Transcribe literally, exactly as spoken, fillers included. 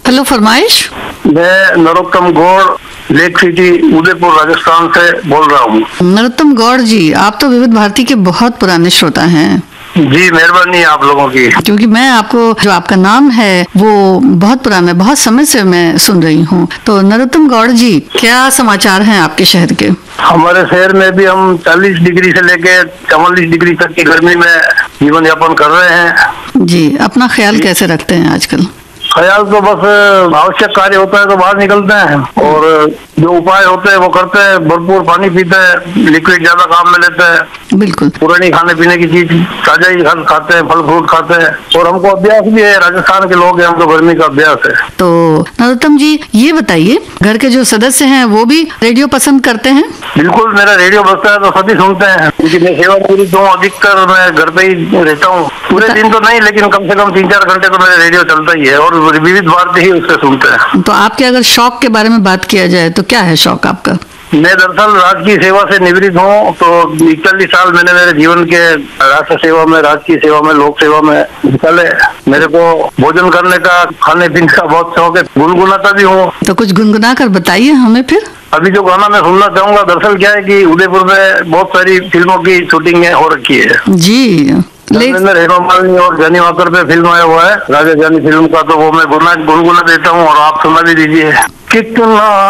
Hello, फरमाइश। मैं Narottam Gaur, lake city, Udaipur, Rajasthan से बोल रहा हूँ। नरोत्तम गौड़ जी, आप तो विविध भारती के बहुत पुराने श्रोता हैं। जी, मेहरबानी आप लोगों की। क्योंकि मैं आपको, जो आपका नाम है वो बहुत पुराना है, बहुत समय से मैं सुन रही हूँ। तो नरोत्तम गौड़ जी, क्या समाचार हैं आपके शहर के? हमारे शहर में भी हम चालीस डिग्री से लेके चवालीस डिग्री तक की गर्मी में जीवन यापन कर रहे हैं। जी, अपना ख्याल कैसे रखते हैं आजकल? ख्याल तो बस आवश्यक कार्य होता है तो बाहर निकलते हैं, और जो उपाय होते हैं वो करते हैं। भरपूर पानी पीते हैं, लिक्विड ज्यादा काम में लेते हैं। बिल्कुल। पुरानी खाने पीने की चीज ताजा ही खाते हैं, फल फ्रूट खाते हैं, और हमको अभ्यास भी है, राजस्थान के लोग हैं, हमको गर्मी का अभ्यास है। तो नरोत्तम जी, ये बताइए, घर के जो सदस्य हैं वो भी रेडियो पसंद करते हैं? बिल्कुल, मेरा रेडियो बजता है तो सभी सुनते हैं, क्योंकि मैं सेवा पूरी तो अधिकतर मैं घर पे ही रहता हूँ। पूरे दिन तो नहीं, लेकिन कम से कम तीन चार घंटे तो मेरा रेडियो चलता ही है, और विविध भारती ही उससे सुनते हैं। तो आपके अगर शौक के बारे में बात किया जाए तो क्या है शौक आपका? मैं दरअसल राजकीय सेवा से निवृत्त हूँ, तो इकतालीस साल मैंने मेरे जीवन के राष्ट्र सेवा में, राजकीय सेवा में, लोक सेवा में निकाले। मेरे को भोजन करने का, खाने पीने का बहुत शौक है, गुनगुनाता भी हूँ। तो कुछ गुनगुना कर बताइए हमें फिर। अभी जो गाना मैं सुनना चाहूंगा, दरअसल क्या है कि उदयपुर में बहुत सारी फिल्मों की शूटिंग हो रखी है जी। हेमा मालिनी और जानी वाकर पे फिल्म आया हुआ है, राजा जानी फिल्म का, तो वो मैं गुनगुना देता हूँ और आप सुना भी दीजिए। कितना